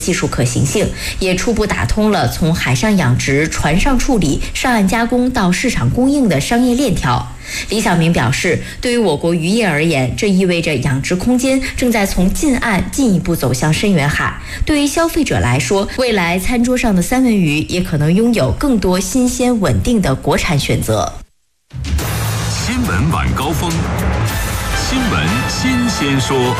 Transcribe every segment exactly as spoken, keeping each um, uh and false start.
技术可行性，也初步打通了从海上养殖、船上处理、上岸加工到市场供应的商业链条。李晓明表示，对于我国渔业而言，这意味着养殖空间正在从近岸进一步走向深远海。对于消费者来说，未来餐桌上的三文鱼也可能拥有更多新鲜稳定的国产选择。 新闻晚高峰，新闻新鲜说。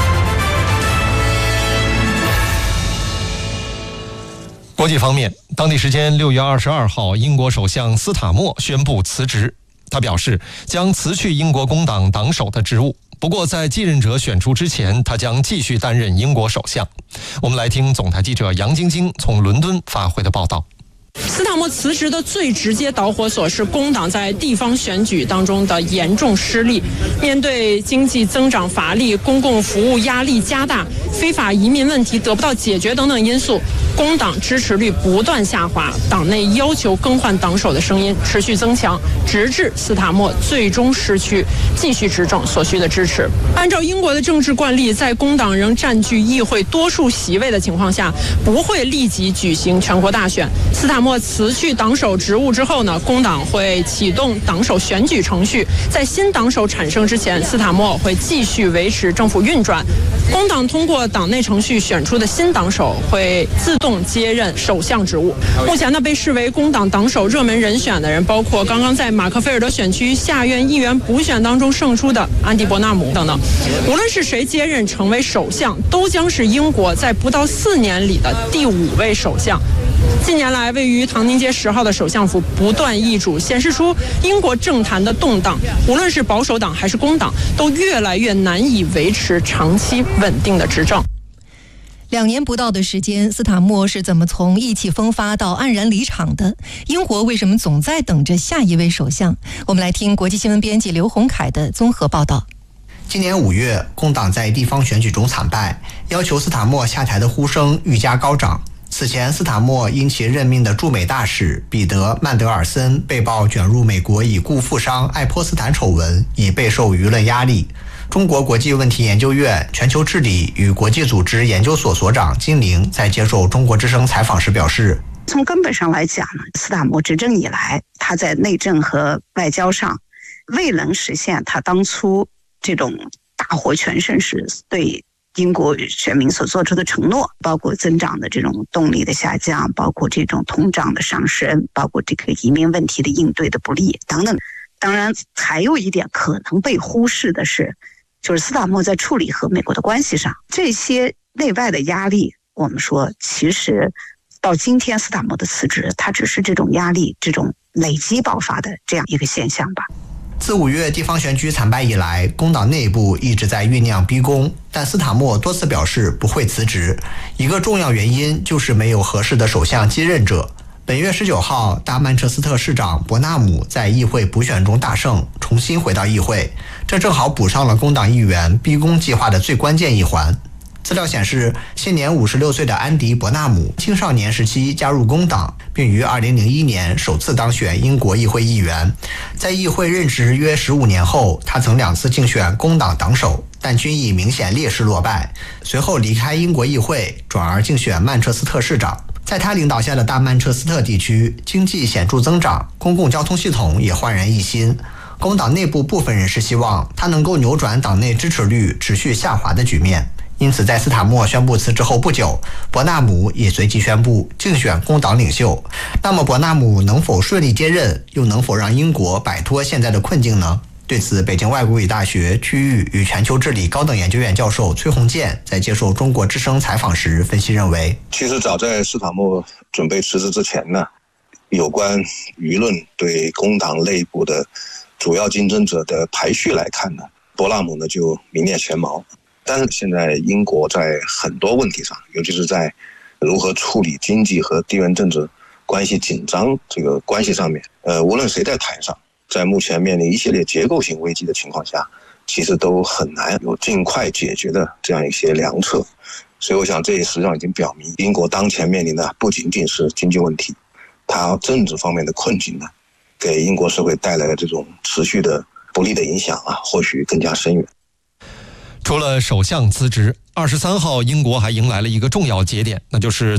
国际方面，当地时间六月二十二号，英国首相斯塔默宣布辞职。他表示将辞去英国工党党首的职务，不过在继任者选出之前，他将继续担任英国首相。我们来听总台记者杨晶晶从伦敦发回的报道。 斯塔默辞职的最直接导火索是工党在地方选举当中的严重失利。面对经济增长乏力、公共服务压力加大、非法移民问题得不到解决等等因素，工党支持率不断下滑，党内要求更换党首的声音持续增强，直至斯塔默最终失去继续执政所需的支持。按照英国的政治惯例，在工党仍占据议会多数席位的情况下，不会立即举行全国大选。斯塔默辞去党首职务之后呢，工党会启动党首选举程序，在新党首产生之前，斯塔默会继续维持政府运转。工党通过党内程序选出的新党首会自动接任首相职务。目前呢，被视为工党党首热门人选的人包括刚刚在马克菲尔德选区下院议员补选当中胜出的安迪·伯纳姆等等。无论是谁接任成为首相，都将是英国在不到四年里的第五位首相。近年来，位于唐宁街十号的首相府不断易主，显示出英国政坛的动荡。无论是保守党还是工党，都越来越难以维持长期稳定的执政。 两年不到的时间，斯塔默是怎么从意气风发到黯然离场的？英国为什么总在等着下一位首相？我们来听国际新闻编辑刘洪凯的综合报道。 今年五月，工党在地方选举中惨败，要求斯塔默下台的呼声愈加高涨。此前，斯塔默因其任命的驻美大使彼得·曼德尔森被曝卷入美国已故富商爱泼斯坦丑闻，已备受舆论压力。中国国际问题研究院全球治理与国际组织研究所所长金玲在接受中国之声采访时表示， 从根本上来讲呢，斯塔默执政以来，他在内政和外交上未能实现他当初这种大获全胜时对英国选民所做出的承诺，包括增长的这种动力的下降，包括这种通胀的上升，包括这个移民问题的应对的不利等等。当然，还有一点可能被忽视的是，就是斯塔默在处理和美国的关系上，这些内外的压力，我们说其实到今天斯塔默的辞职，它只是这种压力这种累积爆发的这样一个现象吧。 自五月地方选举惨败以来，工党内部一直在酝酿逼宫，但斯塔默多次表示不会辞职。一个重要原因就是没有合适的首相继任者。本月十九号，大曼彻斯特市长伯纳姆在议会补选中大胜，重新回到议会，这正好补上了工党议员逼宫计划的最关键一环。资料显示，现年五十六岁的安迪·伯纳姆青少年时期加入工党，并于二零零一年首次当选英国议会议员。在议会任职约十五年后，他曾两次竞选工党党首，但均以明显劣势落败。随后离开英国议会，转而竞选曼彻斯特市长。在他领导下的大曼彻斯特地区，经济显著增长，公共交通系统也焕然一新。工党内部部分人士希望他能够扭转党内支持率持续下滑的局面。因此，在斯塔默宣布辞职后不久，伯纳姆也随即宣布竞选工党领袖。那么，伯纳姆能否顺利接任，又能否让英国摆脱现在的困境呢？对此，北京外国语大学区域与全球治理高等研究院教授崔洪建在接受中国之声采访时分析认为， 其实早在斯塔默准备辞职之前呢，有关舆论对工党内部的主要竞争者的排序来看呢，伯纳姆呢就名列前茅。但是现在英国在很多问题上，尤其是在如何处理经济和地缘政治关系紧张这个关系上面，呃，无论谁在台上，在目前面临一系列结构性危机的情况下，其实都很难有尽快解决的这样一些良策。所以我想这也实际上已经表明，英国当前面临的不仅仅是经济问题，它政治方面的困境呢，给英国社会带来的这种持续的不利的影响啊，或许更加深远。 除了首相辞职，二十三号英国还迎来了一个重要节点，那就是